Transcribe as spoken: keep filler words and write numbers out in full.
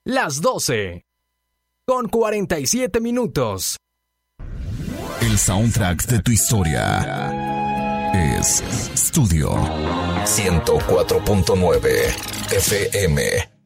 las doce, con cuarenta y siete minutos. El soundtrack de tu historia es Studio ciento cuatro punto nueve F M.